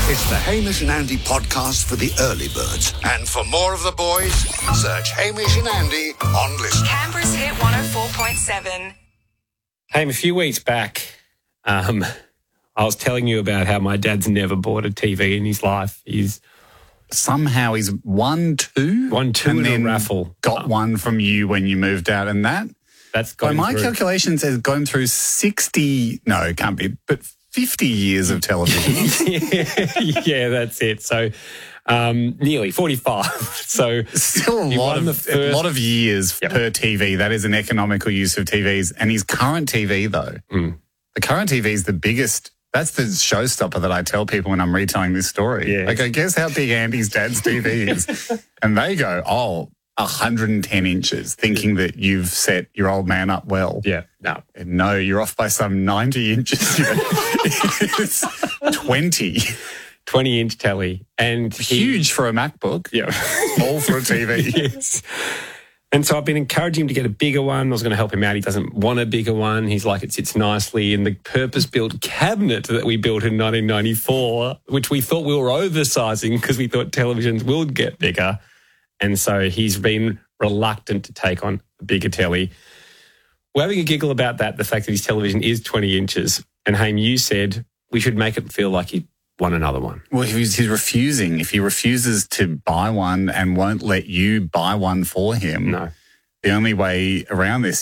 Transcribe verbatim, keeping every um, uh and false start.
It's the Hamish and Andy podcast for the early birds. And for more of the boys, search Hamish and Andy on Listen. Canberra's Hit one oh four point seven. Hey, a few weeks back, um, I was telling you about how my dad's never bought a T V in his life. He's Somehow he's won two. won two and in then a raffle. Got one from you when you moved out, and that, That's by gone my through. calculations, has gone through sixty, no, it can't be, but fifty years of television. yeah, yeah, that's it. So um, nearly forty-five. So Still a he lot won of, the a first- lot of years Yep. per T V. That is an economical use of T Vs. And his current T V, though, Mm. the current T V is the biggest. That's the showstopper that I tell people when I'm retelling this story. Yeah. Like, I guess how big Andy's dad's T V is. And they go, oh, one hundred ten inches, thinking that you've set your old man up well. Yeah, no. And no, you're off by some ninety inches. It's twenty. twenty-inch telly. And he- Huge for a MacBook. Yeah. Small for a T V. Yes. And so I've been encouraging him to get a bigger one. I was going to help him out. He doesn't want a bigger one. He's like, it sits nicely in the purpose-built cabinet that we built in nineteen ninety-four, which we thought we were oversizing because we thought televisions will get bigger. And so he's been reluctant to take on a bigger telly. We're having a giggle about that, the fact that his television is twenty inches. And Haim, you said we should make it feel like he won another one. Well, he's, he's refusing. If he refuses to buy one and won't let you buy one for him, No. the only way around this